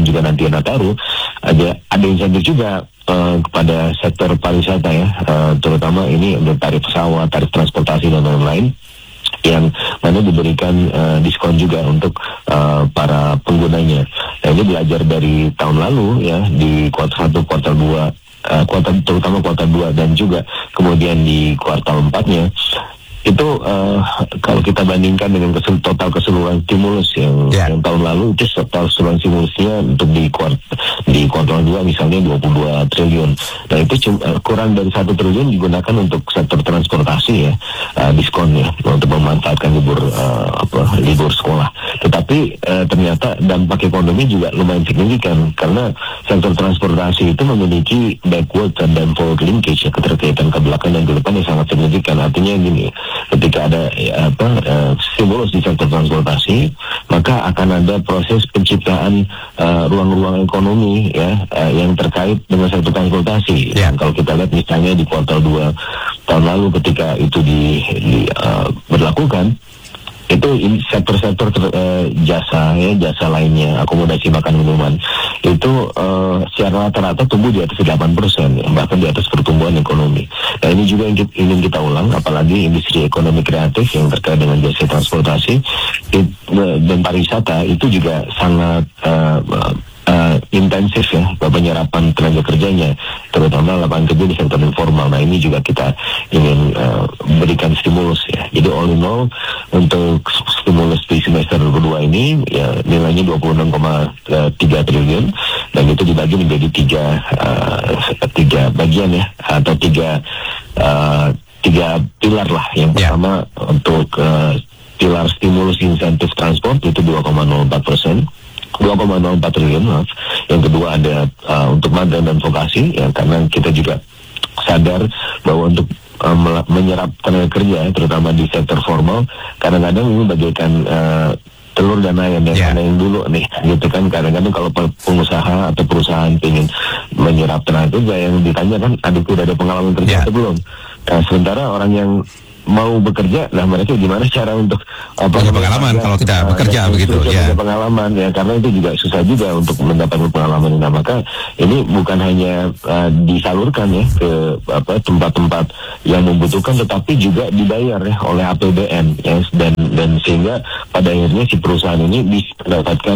juga nanti Nataru, ada insentif juga kepada sektor pariwisata ya, terutama ini untuk tarif pesawat, tarif transportasi dan lain-lain, yang mana diberikan diskon juga untuk para penggunanya. Nah, ini belajar dari tahun lalu ya, di kuartal 1, kuartal 2, terutama kuartal 2 dan juga kemudian di kuartal 4-nya. Itu kalau kita bandingkan dengan total keseluruhan stimulus yang tahun lalu, itu total keseluruhan stimulusnya untuk di kuartal 2 misalnya 22 triliun. Nah itu kurang dari 1 triliun digunakan untuk sektor transportasi ya, diskonnya untuk memanfaatkan libur sekolah. Tetapi ternyata dampak ekonomi juga lumayan signifikan, karena sektor transportasi itu memiliki backward dan forward linkage ya, keterkaitan ke belakang dan ke depan yang sangat signifikan. Artinya gini, ketika ada stimulus di sektor transportasi, maka akan ada proses penciptaan ruang-ruang ekonomi ya, yang terkait dengan sektor transportasi. Dan kalau kita lihat misalnya di kuartal 2 tahun lalu ketika itu berlakukan, itu sektor-sektor jasa lainnya, akomodasi makan minuman, itu secara rata-rata tumbuh di atas 8%, bahkan di atas pertumbuhan ekonomi. Nah ini juga yang ingin kita ulang, apalagi industri ekonomi kreatif yang terkait dengan jasa transportasi dan pariwisata itu juga sangat intensif ya penyerapan tenaga kerjanya, terutama lapangan kerja di sektor informal. Nah ini juga kita ingin berikan stimulus ya. Jadi all in all untuk stimulus di semester kedua ini ya nilainya 26,3 triliun, dan itu dibagi menjadi tiga bagian ya, atau tiga pilar lah. Yang pertama untuk pilar stimulus insentif transport itu 2,04%. 2,04 triliun, maaf. Yang kedua ada untuk magang dan vokasi ya, karena kita juga sadar bahwa untuk menyerap tenaga kerja terutama di sektor formal, kadang-kadang ini bagaikan telur dan ayam, yang mana yang dulu nih gitu kan. Kadang-kadang kalau pengusaha atau perusahaan ingin menyerap tenaga kerja, yang ditanya kan, aduh udah ada pengalaman kerja atau belum. Nah, sementara orang yang mau bekerja, nah mereka gimana cara untuk punya pengalaman kalau tidak bekerja begitu ya. Pengalaman ya, karena itu juga susah juga untuk mendapatkan pengalaman. Nah maka ini bukan hanya disalurkan ya ke tempat-tempat yang membutuhkan, tetapi juga dibayar ya oleh APBN ya, dan sehingga pada akhirnya si perusahaan ini bisa mendapatkan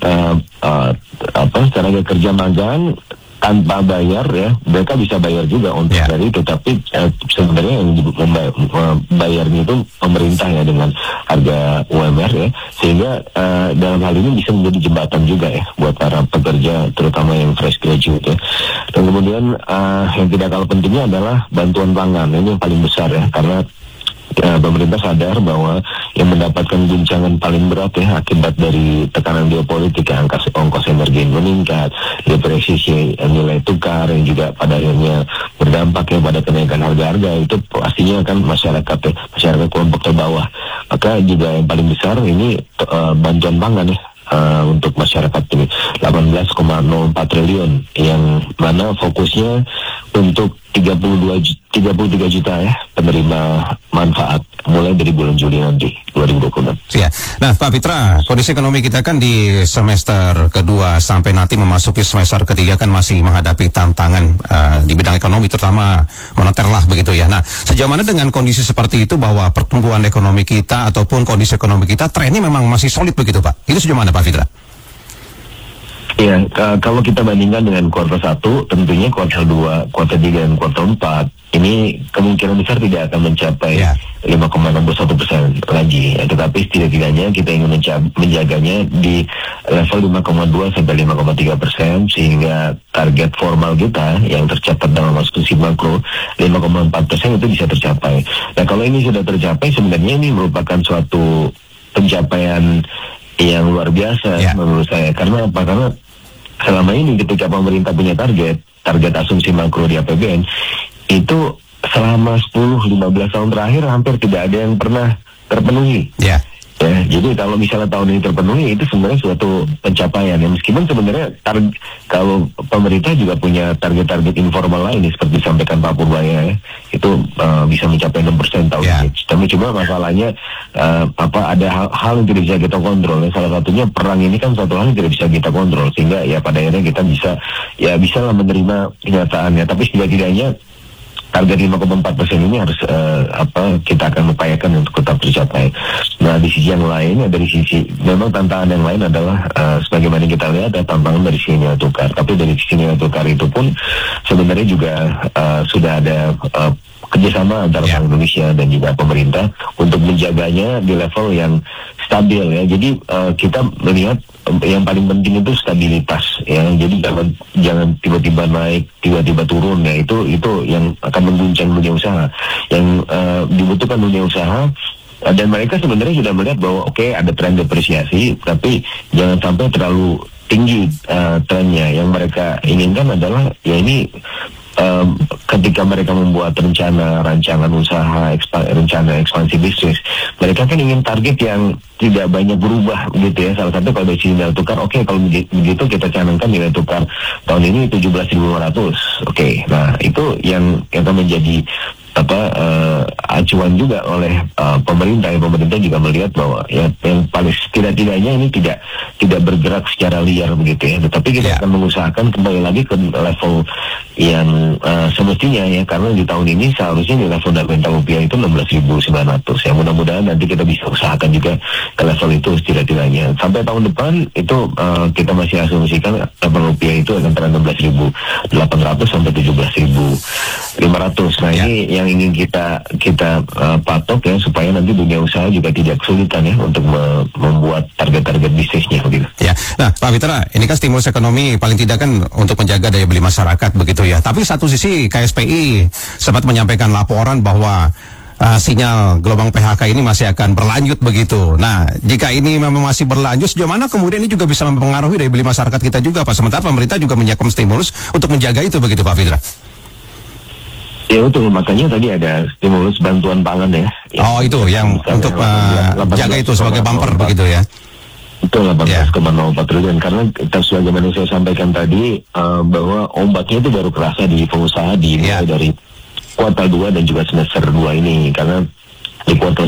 tenaga kerja magang tanpa bayar ya. Mereka bisa bayar juga untuk dari itu, tapi sebenarnya yang bayarnya itu pemerintah ya dengan harga UMR ya, sehingga dalam hal ini bisa menjadi jembatan juga ya buat para pekerja terutama yang fresh graduate ya. Dan kemudian yang tidak kalah pentingnya adalah bantuan pangan. Ini yang paling besar ya, karena pemerintah sadar bahwa yang mendapatkan guncangan paling berat ya akibat dari tekanan geopolitik ya, ongkos energi yang meningkat, depresiasi nilai tukar yang juga pada akhirnya berdampak ya pada kenaikan harga-harga, itu pastinya kan masyarakat kelompok terbawah. Maka juga yang paling besar ini bantuan pangan ya, untuk masyarakat ini 18,04 triliun, yang mana fokusnya untuk 33 juta ya penerima manfaat mulai dari bulan Juli nanti 2026. Ya. Nah, Pak Pitra, kondisi ekonomi kita kan di semester kedua sampai nanti memasuki semester ketiga kan masih menghadapi tantangan di bidang ekonomi, terutama moneter lah begitu ya. Nah, sejauh mana dengan kondisi seperti itu bahwa pertumbuhan ekonomi kita ataupun kondisi ekonomi kita trennya memang masih solid begitu Pak? Itu sejauh mana Pak Pitra? Ya, kalau kita bandingkan dengan kuartal 1, tentunya kuartal 2, kuartal 3, dan kuartal 4, ini kemungkinan besar tidak akan mencapai 5,61% lagi. Ya, tetapi setidaknya kita ingin menjaganya di level 5,2 sampai 5,3%, sehingga target formal kita yang tercatat dalam asumsi makro 5,4% itu bisa tercapai. Nah, kalau ini sudah tercapai, sebenarnya ini merupakan suatu pencapaian yang luar biasa menurut saya. Karena apa? Karena selama ini ketika pemerintah punya target asumsi makro di APBN itu selama 10-15 tahun terakhir hampir tidak ada yang pernah terpenuhi. Ya, jadi kalau misalnya tahun ini terpenuhi itu sebenarnya suatu pencapaian ya, meskipun sebenarnya kalau pemerintah juga punya target-target informal lain ya, seperti disampaikan Pak Purbaya ya, itu bisa mencapai 6% tahun ini. Tapi cuma masalahnya ada hal yang tidak bisa kita kontrol ya. Salah satunya perang ini kan suatu hal yang tidak bisa kita kontrol, sehingga ya pada akhirnya kita bisa lah menerima kenyataannya. Tapi setidaknya target 5,4% ini harus kita akan upayakan untuk tetap tercapai. Nah, di sisi yang lain, dari sisi memang tantangan yang lain adalah sebagaimana kita lihat ada tantangan dari sisi nilai tukar. Tapi dari sisi nilai tukar itu pun sebenarnya juga sudah ada kerjasama antara Bank Indonesia dan juga pemerintah untuk menjaganya di level yang stabil ya. Jadi kita melihat yang paling penting itu stabilitas ya. Jadi jangan tiba-tiba naik, tiba-tiba turun ya. Itu yang akan mengguncang dunia usaha. Yang dibutuhkan dunia usaha, dan mereka sebenarnya sudah melihat bahwa ada tren depresiasi, tapi jangan sampai terlalu tinggi trennya. Yang mereka inginkan adalah ya ini ketika mereka membuat rancangan usaha, rencana ekspansi bisnis, mereka kan ingin target yang tidak banyak berubah gitu ya. Salah satu kalau dari nilai tukar, kalau begitu kita canangkan nilai tukar tahun ini 17.500. Nah itu yang akan menjadi acuan juga oleh pemerintah. Pemerintah juga melihat bahwa ya yang paling tidak-tidaknya ini tidak bergerak secara liar begitu ya. Tetapi kita akan mengusahakan kembali lagi ke level yang semestinya ya, karena di tahun ini seharusnya nilai fundamental rupiah itu 16.900 ya. Mudah-mudahan nanti kita bisa usahakan juga ke level itu setidaknya. Sampai tahun depan itu kita masih asumsikan level rupiah itu antara 16.800 sampai 17.500. Nah ini yang ingin kita patok ya, supaya nanti dunia usaha juga tidak kesulitan ya untuk membuat target-target bisnisnya gitu. Ya, nah Pak Fitra, ini kan stimulus ekonomi paling tidak kan untuk menjaga daya beli masyarakat begitu ya. Tapi satu sisi KSPI sempat menyampaikan laporan bahwa sinyal gelombang PHK ini masih akan berlanjut begitu. Nah, jika ini memang masih berlanjut, sejauh mana kemudian ini juga bisa mempengaruhi daya beli masyarakat kita juga, Pak? Sementara pemerintah juga menyiapkan stimulus untuk menjaga itu begitu, Pak Fitra. Ya betul, makanya tadi ada stimulus bantuan pangan ya. Oh itu yang untuk jaga itu sebagai bumper begitu ya. Betul, 18,04 triliun. Karena kita sebagaimana saya sampaikan tadi bahwa ombaknya itu baru kerasa di pengusaha dimulai dari kuartal 2 dan juga semester 2 ini. Karena di kuartal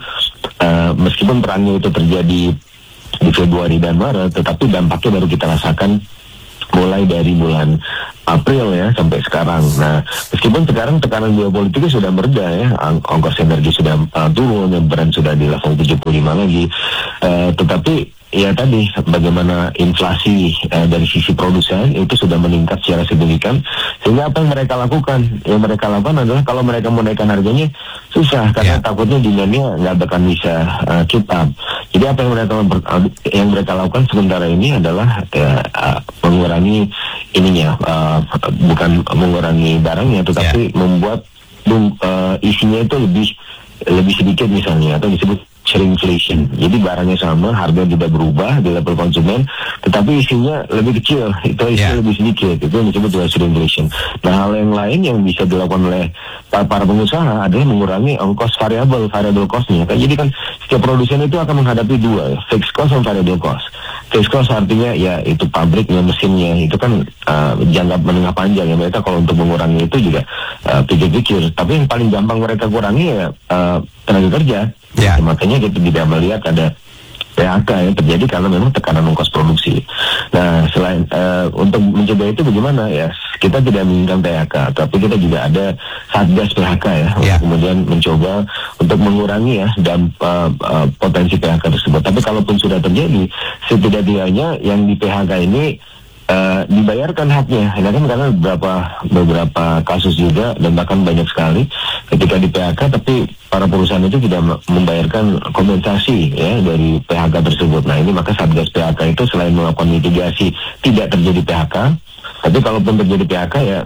1 meskipun perangnya itu terjadi di Februari dan Maret, tetapi dampaknya baru kita rasakan mulai dari bulan April ya sampai sekarang. Nah, meskipun sekarang tekanan geopolitiknya sudah mereda ya, ongkos energi sudah turun, Brent sudah di level 75 lagi, tetapi ya tadi bagaimana inflasi dari sisi produsen itu sudah meningkat secara signifikan, sehingga apa yang mereka lakukan? Yang mereka lakukan adalah kalau mereka mau naikkan harganya susah karena takutnya demandnya nggak akan bisa keep up. Jadi apa yang mereka lakukan sementara ini adalah mengurangi ininya, bukan mengurangi barangnya, tetapi membuat isinya itu lebih sedikit misalnya, atau disebut shrinkflation. Jadi barangnya sama, harga tidak berubah di level konsumen, tetapi isinya lebih kecil, itu isinya lebih sedikit. Itu yang disebut dengan shrinkflation. Nah, hal yang lain yang bisa dilakukan oleh para pengusaha adalah mengurangi ongkos variable cost-nya. Jadi kan setiap produsen itu akan menghadapi dua, fixed cost dan variable cost. Fixed cost artinya ya itu pabriknya, mesinnya, itu kan jangka menengah panjang ya. Mereka kalau untuk mengurangi itu juga pikir-pikir. Tapi yang paling gampang mereka kurangi ya tenaga kerja. Makanya kita tidak melihat ada PHK yang terjadi karena memang tekanan ongkos produksi. Nah, selain untuk mencegah itu bagaimana ya? Kita tidak menginginkan PHK, tapi kita juga ada satgas PHK ya, untuk kemudian mencoba untuk mengurangi ya dan potensi PHK tersebut. Tapi kalaupun sudah terjadi, setidaknya yang di PHK ini dibayarkan haknya. Nah, kan karena beberapa kasus juga dan bahkan banyak sekali ketika di PHK, tapi para perusahaan itu tidak membayarkan kompensasi ya dari PHK tersebut. Nah, ini maka Satgas PHK itu selain melakukan mitigasi tidak terjadi PHK, tapi kalaupun terjadi PHK ya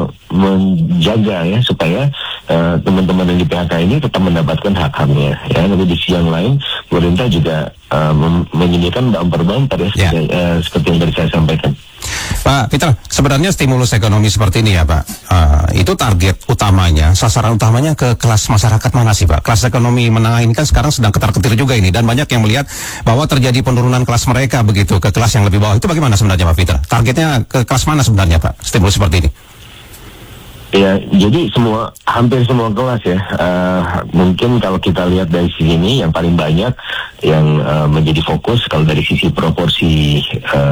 menjaga ya supaya teman-teman yang di PHK ini tetap mendapatkan hak-haknya ya. Tapi di sisi yang lain pemerintah juga menyediakan bumper ya, seperti yang tadi saya sampaikan. Pak Pak Peter, sebenarnya stimulus ekonomi seperti ini ya Pak, itu target utamanya, sasaran utamanya ke kelas masyarakat mana sih Pak? Kelas ekonomi menengah ini kan sekarang sedang ketar-ketir juga ini, dan banyak yang melihat bahwa terjadi penurunan kelas mereka begitu ke kelas yang lebih bawah. Itu bagaimana sebenarnya Pak Peter? Targetnya ke kelas mana sebenarnya Pak, stimulus seperti ini? Ya, jadi hampir semua kelas ya. Mungkin kalau kita lihat dari sisi ini, yang paling banyak yang menjadi fokus kalau dari sisi proporsi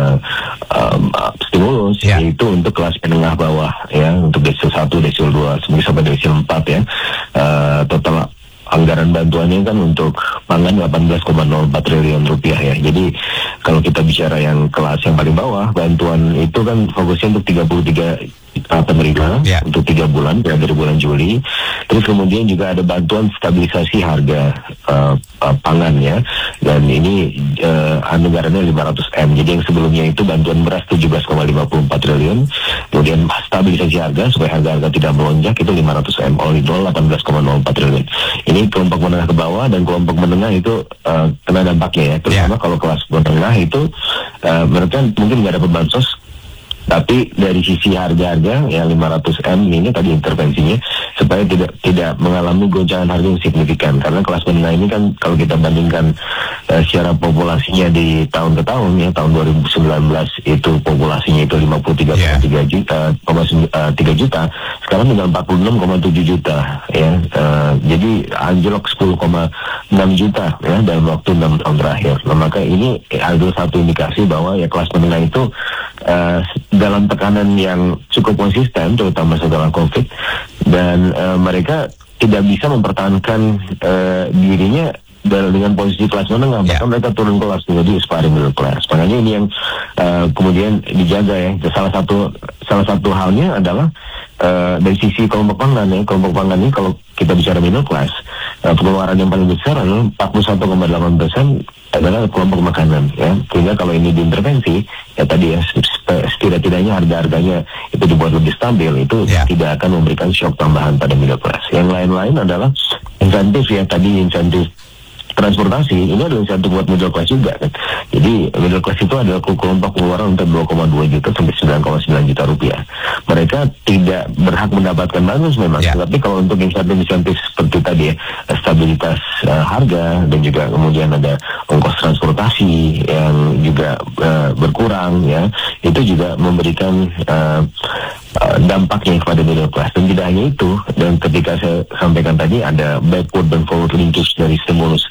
stimulus, yaitu untuk kelas menengah bawah ya, untuk desil 1, desil 2, sampai desil 4 ya. Total anggaran bantuannya kan untuk pangan 18,04 triliun rupiah ya. Jadi kalau kita bicara yang kelas yang paling bawah, bantuan itu kan fokusnya untuk 33 penerima untuk 3 bulan ya, dari bulan Juli. Terus kemudian juga ada bantuan stabilisasi harga pangan ya, dan ini anggarannya 500 M. Jadi yang sebelumnya itu bantuan beras 17,54 triliun, kemudian stabilisasi harga supaya harga-harga tidak melonjak itu 500 M, all in all 18,04 triliun. Ini kelompok menengah ke bawah, dan kelompok menengah itu kena dampaknya ya, terutama kalau kelas menengah itu mereka mungkin nggak dapat bansos, tapi dari sisi harga-harga yang 500 M ini tadi intervensinya supaya tidak mengalami goncangan harga yang signifikan, karena kelas menengah ini kan kalau kita bandingkan secara populasinya di tahun ke tahun ya, tahun 2019 itu populasinya itu 53,3 juta, sekarang tinggal 46,7 juta ya. Jadi anjlok 10,6 juta ya dalam waktu 6 tahun terakhir. Nah, maka ini adalah satu indikasi bahwa ya kelas menengah itu dalam tekanan yang cukup konsisten, terutama setelah COVID, dan mereka tidak bisa mempertahankan dirinya dengan posisi kelas menengah, bahkan mereka turun kelas menjadi aspiring middle class. Makanya ini yang kemudian dijaga ya. Salah satu halnya adalah dari sisi kelompok pangan ya. Kelompok pangan ini kalau kita bicara middle class, pengeluaran yang paling besar adalah 41,8% adalah kelompok makanan ya. Sehingga kalau ini diintervensi ya tadi ya, setidak-tidaknya harga-harganya itu dibuat lebih stabil, itu tidak akan memberikan shock tambahan pada middle class. Yang lain-lain adalah insentif ya, tadi insentif transportasi ini adalah satu buat middle class juga kan. Jadi middle class itu adalah kelompok pengeluaran untuk 2,2 juta sampai 9,9 juta rupiah. Mereka tidak berhak mendapatkan bansos memang, tapi kalau untuk insentif seperti tadi ya, stabilitas harga, dan juga kemudian ada ongkos transportasi yang juga berkurang ya, itu juga memberikan dampaknya kepada middle class. Dan tidak hanya itu, dan ketika saya sampaikan tadi ada backward dan forward linkage dari stimulus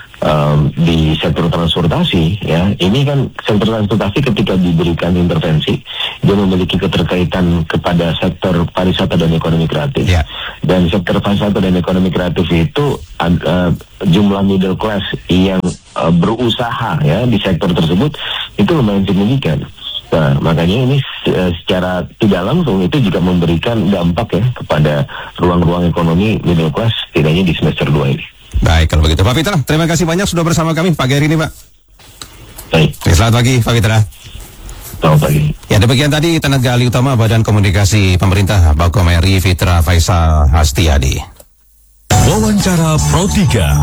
di sektor transportasi ya, ini kan sektor transportasi ketika diberikan intervensi dia memiliki keterkaitan kepada sektor pariwisata dan ekonomi kreatif dan sektor pariwisata dan ekonomi kreatif itu jumlah middle class yang berusaha ya di sektor tersebut itu lumayan signifikan. Nah, makanya ini secara tidak langsung itu juga memberikan dampak ya kepada ruang-ruang ekonomi middle class setidaknya di semester 2 ini. Baik, kalau begitu Pak Peter, terima kasih banyak sudah bersama kami pagi hari ini Pak. Baik. Selamat pagi Pak Peter. Selamat pagi. Ya, demikian tadi tenaga ahli utama Badan Komunikasi Pemerintah Baukomeri Fitra Faisal Hastiadi. Wawancara Pro 3